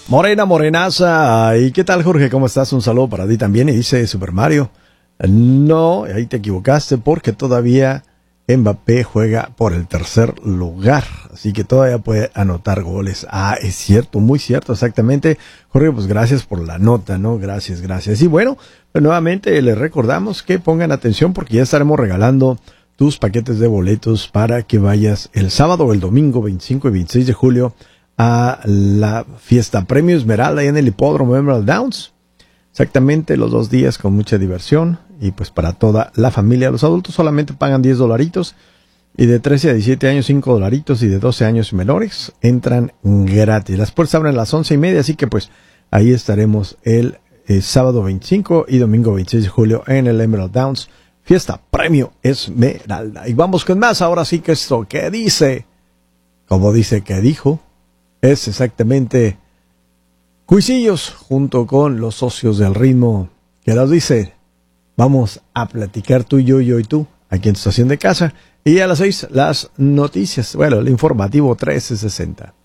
Morena, morenaza. ¿Y qué tal, Jorge? ¿Cómo estás? Un saludo para ti también. Y dice Super Mario. No, ahí te equivocaste porque todavía Mbappé juega por el tercer lugar. Así que todavía puede anotar goles. Ah, es cierto, muy cierto, exactamente. Jorge, pues gracias por la nota, ¿no? Gracias, gracias. Y bueno, pues nuevamente les recordamos que pongan atención porque ya estaremos regalando tus paquetes de boletos para que vayas el sábado o el domingo 25 y 26 de julio a la fiesta Premio Esmeralda ahí en el hipódromo Emerald Downs. Exactamente los 2 días con mucha diversión y pues para toda la familia. Los adultos solamente pagan $10 y de 13 a 17 años $5 y de 12 años y menores entran gratis. Las puertas abren a las 11:30, así que pues ahí estaremos el sábado 25 y domingo 26 de julio en el Emerald Downs. Fiesta Premio Esmeralda. Y vamos con más. Ahora sí que esto que dice, como dice que dijo, es exactamente Cuisillos junto con los socios del ritmo que nos dice, vamos a platicar tú y yo y tú aquí en tu estación de casa y a las 6 las noticias, bueno, el informativo 1360.